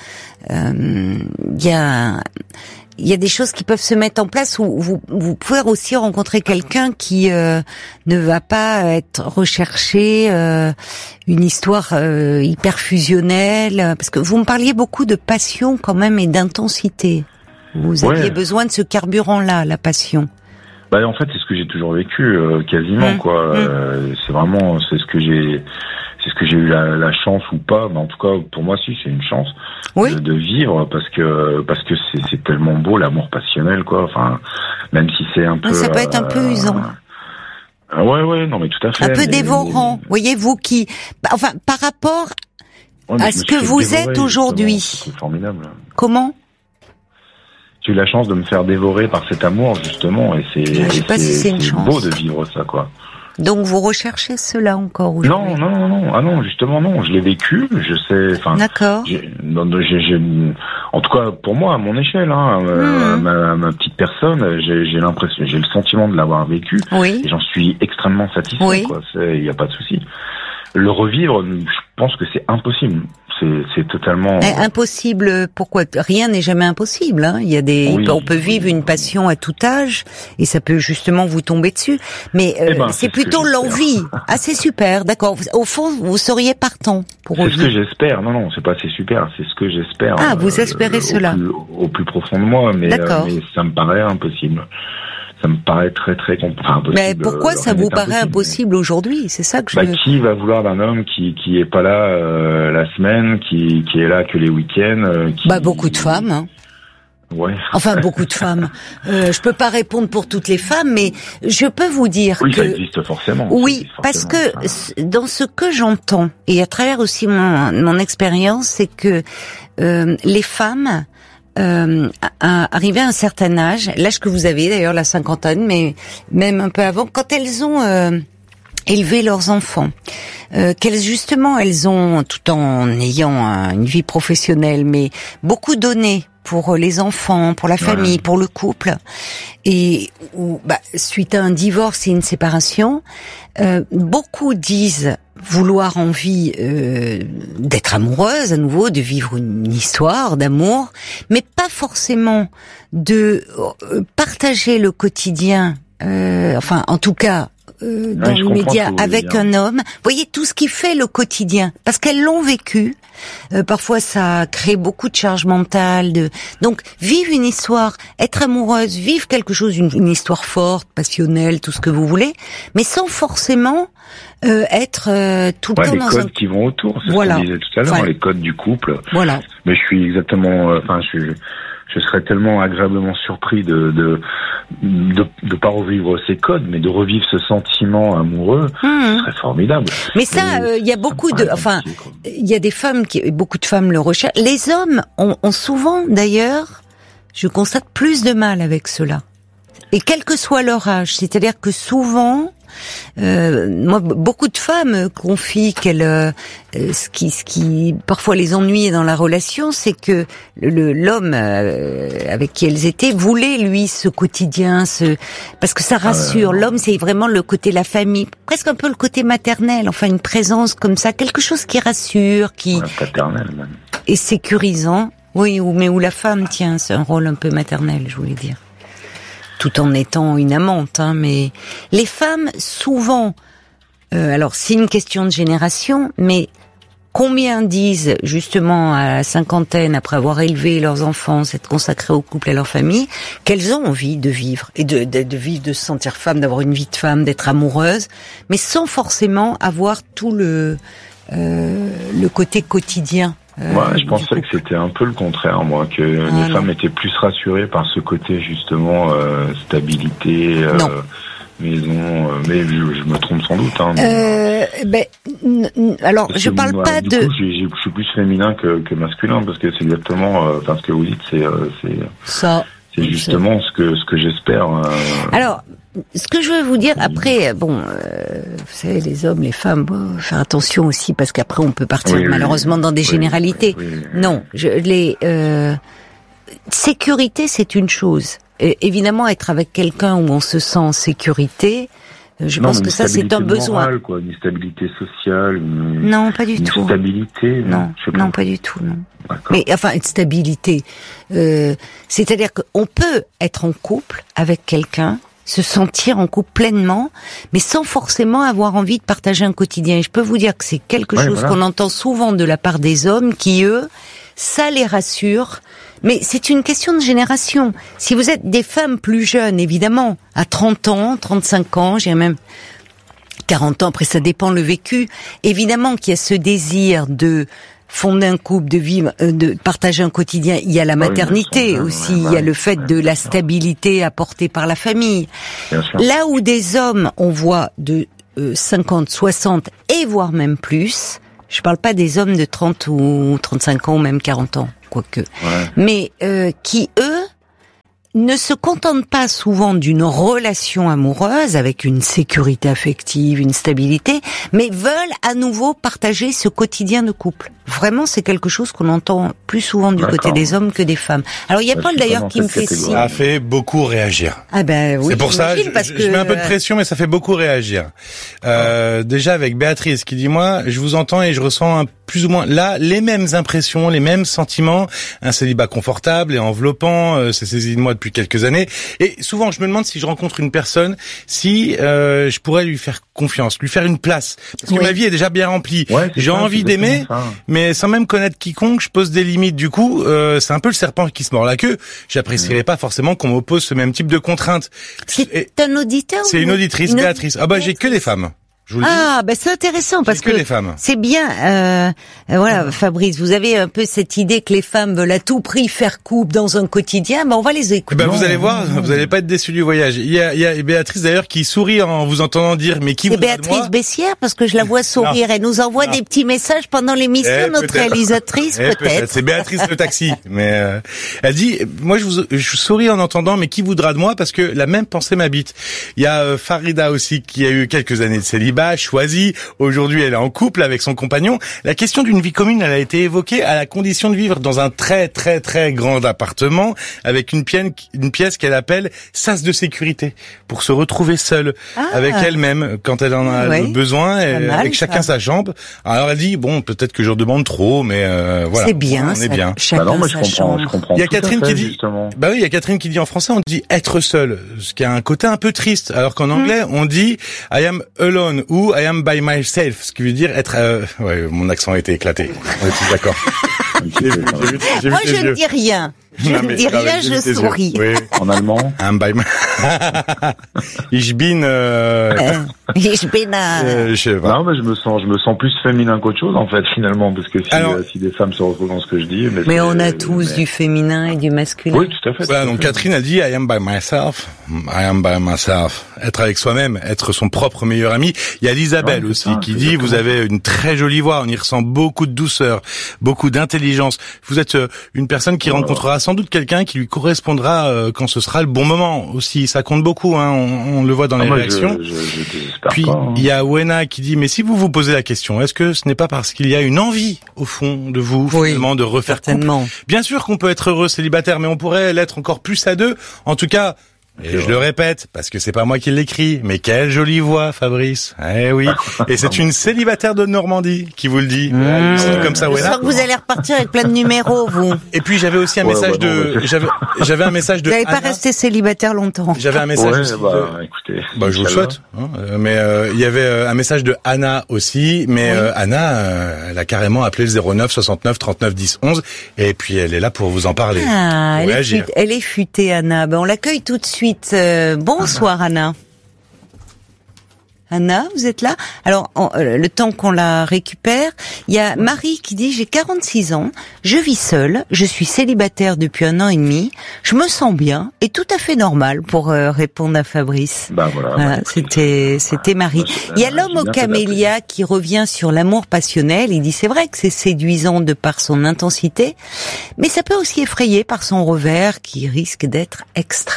il y a des choses qui peuvent se mettre en place où vous pouvez aussi rencontrer quelqu'un qui ne va pas être recherché, une histoire hyper fusionnelle, parce que vous me parliez beaucoup de passion quand même et d'intensité. Vous aviez besoin de ce carburant-là, la passion. Bah en fait, c'est ce que j'ai toujours vécu quasiment quoi. C'est ce que j'ai eu la chance ou pas, mais en tout cas pour moi si c'est une chance de vivre, parce que c'est tellement beau l'amour passionnel quoi. Enfin, même si c'est un peu ça peut être un peu usant. Ouais, non mais tout à fait. Un peu dévorant. Voyez-vous par rapport à ce que vous êtes aujourd'hui. C'est formidable. Comment? J'ai eu la chance de me faire dévorer par cet amour justement, et c'est beau de vivre ça quoi. Donc vous recherchez cela encore aujourd'hui? Non, justement non, je l'ai vécu, je sais, enfin. D'accord. En tout cas pour moi à mon échelle, ma petite personne, j'ai l'impression, j'ai le sentiment de l'avoir vécu, et j'en suis extrêmement satisfait quoi, il y a pas de souci. Le revivre, je pense que c'est impossible. C'est totalement impossible. Pourquoi? Rien n'est jamais impossible. Il y a on peut vivre une passion à tout âge et ça peut justement vous tomber dessus. Mais c'est plutôt l'envie. Ah, c'est super, d'accord. Au fond, vous seriez partant pour revivre. C'est ce que j'espère. Non, c'est pas c'est super. C'est ce que j'espère. Ah, vous espérez cela au plus profond de moi, mais ça me paraît impossible. Ça me paraît très très impossible. Mais pourquoi ça vous paraît impossible aujourd'hui? C'est ça que qui va vouloir d'un homme qui est pas là la semaine, qui est là que les week-ends beaucoup de femmes. Ouais. Enfin, beaucoup de femmes. Je peux pas répondre pour toutes les femmes, mais je peux vous dire que ça existe forcément. Oui, parce que dans ce que j'entends et à travers aussi mon expérience, c'est que les femmes arrivées à un certain âge, l'âge que vous avez d'ailleurs, la cinquantaine, mais même un peu avant, quand elles ont élever leurs enfants, qu'elles justement elles ont, tout en ayant une vie professionnelle, mais beaucoup donné pour les enfants, pour la famille, pour le couple, et suite à un divorce et une séparation, beaucoup disent vouloir envie d'être amoureuse à nouveau, de vivre une histoire d'amour, mais pas forcément de partager le quotidien, enfin en tout cas dans l'immédiat avec un homme. Vous voyez, tout ce qui fait le quotidien, parce qu'elles l'ont vécu. Parfois, ça crée beaucoup de charge mentale. Donc, vivre une histoire, être amoureuse, vivre quelque chose, une histoire forte, passionnelle, tout ce que vous voulez, mais sans forcément être tout le temps dans les codes qui vont autour. C'est ce qu'on disait tout à l'heure, les codes du couple. Voilà. Mais je suis exactement, je serais tellement agréablement surpris de pas revivre ces codes, mais de revivre ce sentiment amoureux, ce serait formidable. Mais ça, il y a beaucoup il y a des femmes beaucoup de femmes le recherchent. Les hommes ont souvent, d'ailleurs, je constate plus de mal avec cela. Et quel que soit leur âge, c'est-à-dire que souvent, moi, beaucoup de femmes confient qu'elles, ce qui parfois les ennuyait dans la relation, c'est que l'homme avec qui elles étaient voulait lui ce quotidien, parce que ça rassure. L'homme, c'est vraiment le côté la famille, presque un peu le côté maternel, enfin une présence comme ça, quelque chose qui rassure, qui paternel même, est sécurisant. Oui, mais où la femme tient, c'est un rôle un peu maternel, je voulais dire. Tout en étant une amante, mais les femmes, souvent, alors c'est une question de génération, mais combien disent, justement, à la cinquantaine, après avoir élevé leurs enfants, s'être consacrés au couple et à leur famille, qu'elles ont envie de vivre, et de vivre, de se sentir femme, d'avoir une vie de femme, d'être amoureuse, mais sans forcément avoir tout le côté quotidien. Moi, je pensais que c'était un peu le contraire, moi, que les femmes étaient plus rassurées par ce côté, justement, stabilité, maison, mais je me trompe sans doute. Alors, parce je parle pas de... Coup, je suis plus féminin que masculin, parce que c'est exactement, ce que vous dites, c'est justement ce que j'espère. Alors, ce que je veux vous dire, après, vous savez, les hommes, les femmes, faire attention aussi, parce qu'après on peut partir malheureusement dans des généralités. Non, sécurité, c'est une chose. Évidemment, être avec quelqu'un où on se sent en sécurité, je pense que ça, c'est un besoin. Morale, quoi, une stabilité sociale. Non, pas du tout. Une stabilité. Non, pas du tout, non. D'accord. Mais enfin, une stabilité. C'est-à-dire qu'on peut être en couple avec quelqu'un, se sentir en couple pleinement, mais sans forcément avoir envie de partager un quotidien. Et je peux vous dire que c'est quelque chose qu'on entend souvent de la part des hommes qui, eux, ça les rassure. Mais c'est une question de génération. Si vous êtes des femmes plus jeunes, évidemment, à 30 ans, 35 ans, j'ai même 40 ans, après ça dépend le vécu, évidemment qu'il y a ce désir de fonder un couple, de vivre, de partager un quotidien. Il y a la maternité aussi, il y a le fait de la stabilité apportée par la famille. Là où des hommes, on voit de 50, 60 et voire même plus, je parle pas des hommes de 30 ou 35 ans ou même 40 ans, quoique, mais qui, eux, ne se contentent pas souvent d'une relation amoureuse avec une sécurité affective, une stabilité, mais veulent à nouveau partager ce quotidien de couple. Vraiment, c'est quelque chose qu'on entend plus souvent du côté des hommes que des femmes. Alors, il y a Paul d'ailleurs qui me fait signe. Ça fait beaucoup réagir. Ah ben oui. C'est pour ça, je mets un peu de pression, mais ça fait beaucoup réagir. Déjà avec Béatrice qui dit, moi, je vous entends et je ressens plus ou moins là les mêmes impressions, les mêmes sentiments. Un célibat confortable et enveloppant, c'est saisi de moi depuis quelques années. Et souvent, je me demande si je rencontre une personne, si je pourrais lui faire confiance, lui faire une place. Parce que ma vie est déjà bien remplie. J'ai envie d'aimer, mais sans même connaître quiconque, je pose des limites. Du coup, c'est un peu le serpent qui se mord la queue. J'apprécierais pas forcément qu'on m'oppose ce même type de contraintes. C'est un auditeur. C'est une auditrice, Béatrice. Ah bah j'ai que des femmes. C'est intéressant parce que les femmes. C'est bien. Fabrice, vous avez un peu cette idée que les femmes veulent à tout prix faire couple dans un quotidien. On va les écouter. Vous allez voir, vous allez pas être déçus du voyage. Il y a Béatrice d'ailleurs qui sourit en vous entendant dire mais qui voudra de moi ? C'est Béatrice Bessière parce que je la vois sourire. Elle nous envoie des petits messages pendant l'émission. Notre réalisatrice peut-être. C'est Béatrice le taxi. Mais elle dit, moi je souris en entendant mais qui voudra de moi parce que la même pensée m'habite. Il y a Farida aussi qui a eu quelques années de célibat. célibat choisi. Aujourd'hui, elle est en couple avec son compagnon. La question d'une vie commune, elle a été évoquée à la condition de vivre dans un très très très grand appartement avec une pièce qu'elle appelle sas de sécurité pour se retrouver seule avec elle-même quand elle en a besoin, avec chacun sa chambre. Alors elle dit bon, peut-être que je demande trop, mais voilà. C'est bien, on est bien. Chacun moi, sa chambre. Je comprends. Il y a Catherine qui dit, justement. il y a Catherine qui dit en français, on dit être seul, ce qui a un côté un peu triste, alors qu'en anglais, on dit I am alone ou I am by myself, ce qui veut dire être. Mon accent a été éclaté. On est tous d'accord. Moi, je ne dis rien. Je ne dis rien, je souris. Oui. En allemand. Ich bin. Ich bin. Non, mais je me sens plus féminin qu'autre chose en fait finalement, parce que si des femmes se retrouvent dans ce que je dis. Mais on a tous du féminin et du masculin. Oui, tout à fait. Voilà, donc Catherine a dit I am by myself. I am by myself. Être avec soi-même, être son propre meilleur ami. Il y a Isabelle aussi qui dit vous avez une très jolie voix, on y ressent beaucoup de douceur, beaucoup d'intelligence. Vous êtes une personne qui rencontrera sans doute quelqu'un qui lui correspondra quand ce sera le bon moment aussi. Ça compte beaucoup, hein. On le voit dans les réactions. Puis il y a Wena qui dit mais si vous vous posez la question, est-ce que ce n'est pas parce qu'il y a une envie au fond de vous finalement de refaire certainement couple? Bien sûr qu'on peut être heureux célibataire, mais on pourrait l'être encore plus à deux. En tout cas. Et je le répète, parce que c'est pas moi qui l'écris, mais quelle jolie voix, Fabrice. Eh oui. Et c'est une célibataire de Normandie qui vous le dit. Comme ça, je sens que vous allez repartir avec plein de numéros, vous. Et puis j'avais aussi un message j'avais un message de. Vous n'allez pas rester célibataire longtemps. J'avais un message. Écoutez. Je vous le souhaite. Mais il y avait un message de Anna aussi, mais Anna, elle a carrément appelé le 09 69 39 10 11, et puis elle est là pour vous en parler. Elle est futée, Anna. On l'accueille tout de suite. Bonsoir Anna. Anna, vous êtes là? Alors, le temps qu'on la récupère, il y a Marie qui dit « J'ai 46 ans, je vis seule, je suis célibataire depuis 1 an et demi, je me sens bien et tout à fait normal pour répondre à Fabrice. » Voilà, c'était Marie. Il y a l'homme au camélia qui revient sur l'amour passionnel. Il dit « C'est vrai que c'est séduisant de par son intensité, mais ça peut aussi effrayer par son revers qui risque d'être extrême. »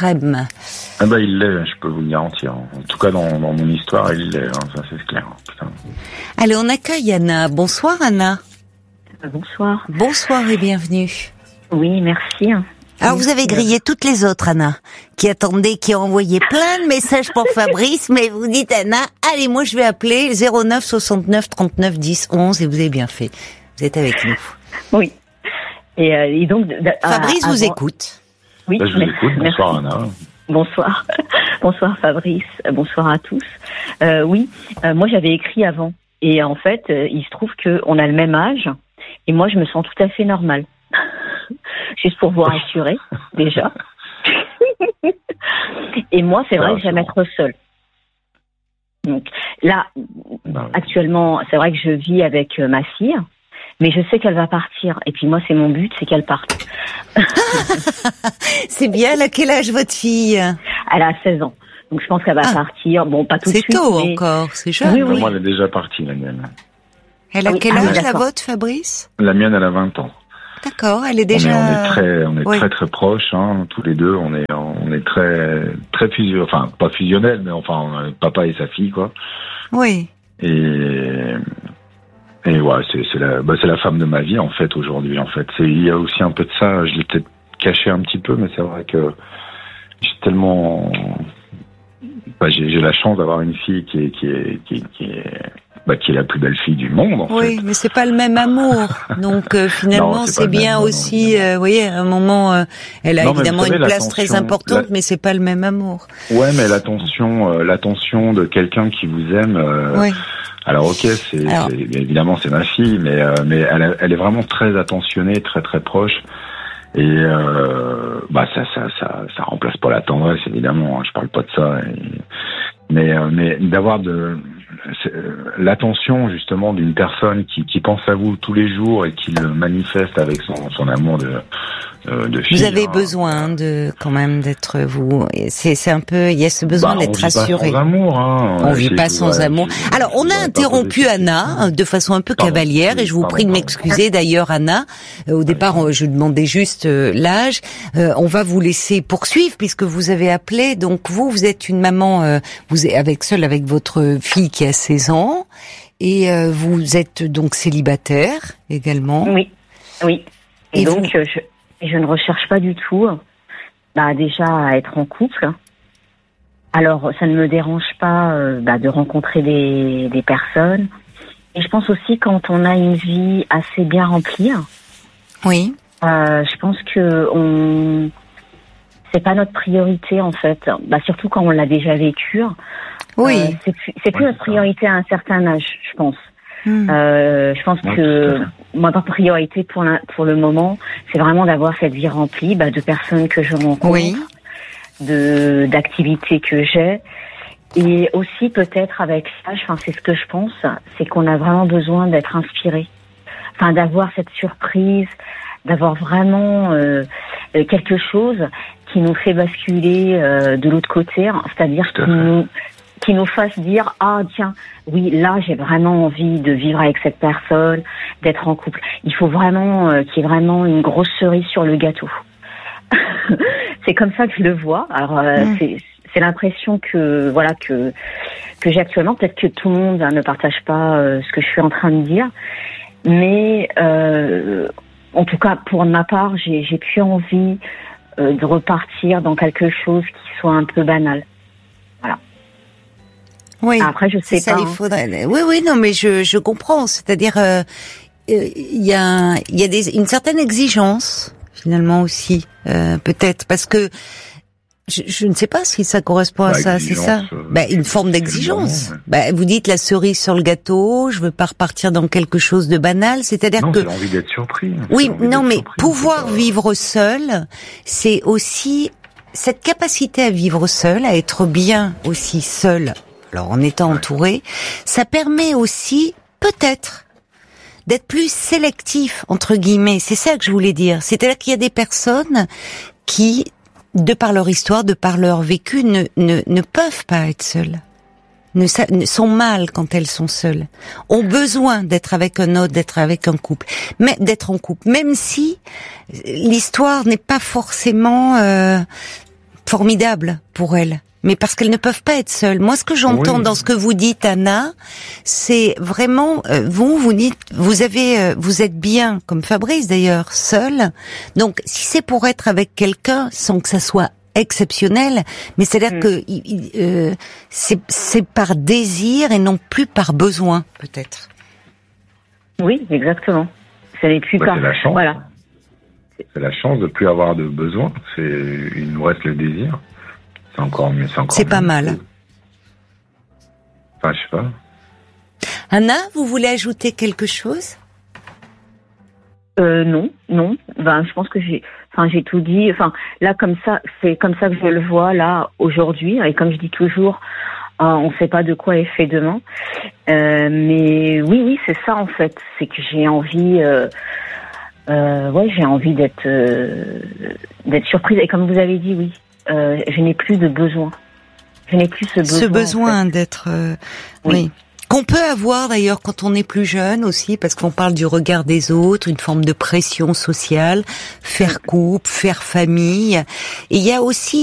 Il l'est, je peux vous le garantir. En tout cas, dans mon histoire, il l'est, ça c'est clair. Putain. Allez, on accueille Anna. Bonsoir Anna. Bonsoir. Bonsoir et bienvenue. Oui, merci. Alors vous avez grillé toutes les autres, Anna, qui attendaient, qui ont envoyé plein de messages pour Fabrice, mais vous dites Anna, allez, moi je vais appeler 09 69 39 10 11 et vous avez bien fait. Vous êtes avec nous. Oui. Et donc Fabrice vous écoute. Oui, je vous écoute. Bonsoir Anna. Bonsoir. Bonsoir Fabrice. Bonsoir à tous. Moi j'avais écrit avant. Et en fait, il se trouve qu'on a le même âge. Et moi, je me sens tout à fait normale. Juste pour vous rassurer, déjà. Et moi, c'est vrai que j'aime être seule. Donc là, actuellement, c'est vrai que je vis avec ma fille. Mais je sais qu'elle va partir. Et puis moi, c'est mon but, c'est qu'elle parte. C'est bien. Elle a quel âge, votre fille? Elle a 16 ans. Donc je pense qu'elle va partir. Bon, pas tout de suite. C'est tôt encore, c'est jeune. Oui. Moi, elle est déjà partie, la mienne. Elle a quel âge, la vôtre, Fabrice? La mienne, elle a 20 ans. D'accord, elle est déjà... On est très très proches, tous les deux. On est très très fusionnels. Enfin, pas fusionnels, mais enfin, papa et sa fille, quoi. Oui. Et ouais, c'est la femme de ma vie en fait aujourd'hui. En fait, il y a aussi un peu de ça. Je l'ai peut-être caché un petit peu, mais c'est vrai que j'ai tellement, j'ai la chance d'avoir une fille qui est la plus belle fille du monde. En fait. Mais c'est pas le même amour. Donc finalement, non, c'est bien aussi. Vous voyez, à un moment, elle a évidemment une place très importante, mais c'est pas le même amour. Ouais, mais l'attention de quelqu'un qui vous aime. Alors ok, évidemment c'est ma fille, mais elle est vraiment très attentionnée, très très proche, et ça remplace pas la tendresse évidemment. Je parle pas de ça, mais d'avoir l'attention justement d'une personne qui pense à vous tous les jours et qui le manifeste avec son amour de fille. Vous avez besoin quand même d'être vous. C'est un peu, il y a ce besoin d'être rassuré. On vit pas sans amour. Alors, on a interrompu Anna de façon un peu cavalière et je vous prie de m'excuser d'ailleurs, Anna. Au départ, je demandais juste l'âge. On va vous laisser poursuivre puisque vous avez appelé. Donc vous êtes une maman, vous êtes seule avec votre fille qui a a 16 ans. Et vous êtes donc célibataire également. Oui. Et donc, je ne recherche pas du tout, déjà à être en couple. Alors, ça ne me dérange pas de rencontrer des personnes. Et je pense aussi quand on a une vie assez bien remplie. Oui. Je pense que c'est pas notre priorité en fait. Surtout quand on l'a déjà vécu. Oui. C'est plus notre priorité à un certain âge, je pense. Je pense que ma priorité pour le moment, c'est vraiment d'avoir cette vie remplie de personnes que je rencontre, oui. d'activités que j'ai. Et aussi peut-être avec l'âge, c'est ce que je pense, c'est qu'on a vraiment besoin d'être inspiré. D'avoir cette surprise, d'avoir vraiment quelque chose qui nous fait basculer de l'autre côté, c'est-à-dire qui nous fasse dire tiens, oui, là j'ai vraiment envie de vivre avec cette personne, d'être en couple. Il faut vraiment qu'il y ait vraiment une grosse cerise sur le gâteau. C'est comme ça que je le vois. Alors c'est l'impression que j'ai actuellement. Peut-être que tout le monde ne partage pas ce que je suis en train de dire, mais en tout cas pour ma part, j'ai plus envie de repartir dans quelque chose qui soit un peu banal. Voilà. Oui. Après, je sais ça, pas. Il faudrait. Oui, non, mais je comprends. C'est-à-dire, il y a une certaine exigence finalement aussi, peut-être, parce que je ne sais pas si ça correspond à ça. C'est ça. Une forme d'exigence. Vous dites la cerise sur le gâteau. Je veux pas repartir dans quelque chose de banal. C'est-à-dire que c'est l'envie d'être surpris. Oui, non, mais pouvoir vivre seul, c'est aussi cette capacité à vivre seul, à être bien aussi seul. Alors, en étant entouré, ça permet aussi, peut-être, d'être plus sélectif, entre guillemets. C'est ça que je voulais dire. C'est-à-dire qu'il y a des personnes qui, de par leur histoire, de par leur vécu, ne peuvent pas être seules. Sont mal quand elles sont seules. Ont besoin d'être avec un autre, d'être avec un couple. Mais d'être en couple. Même si l'histoire n'est pas forcément formidable pour elles. Mais parce qu'elles ne peuvent pas être seules. Moi, ce que j'entends dans ce que vous dites, Anna, c'est vraiment vous dites vous êtes bien, comme Fabrice d'ailleurs, seule. Donc, si c'est pour être avec quelqu'un, sans que ça soit exceptionnel, mais c'est-à-dire que c'est par désir et non plus par besoin, peut-être. Oui, exactement. Ça n'est plus par. C'est la chance. Voilà. C'est la chance de plus avoir de besoin. Il nous reste le désir. C'est encore mieux. C'est pas mal. Je sais pas. Anna, vous voulez ajouter quelque chose? Non. Je pense que j'ai tout dit. Là, comme ça, c'est comme ça que je le vois là aujourd'hui. Et comme je dis toujours, on ne sait pas de quoi est fait demain. Mais oui, c'est ça en fait. C'est que j'ai envie. J'ai envie d'être surprise. Et comme vous avez dit, oui. Je n'ai plus de besoin. Je n'ai plus ce besoin. Ce besoin en fait. D'être, oui. Qu'on peut avoir d'ailleurs quand on est plus jeune aussi, parce qu'on parle du regard des autres, une forme de pression sociale, faire couple, faire famille. Et il y a aussi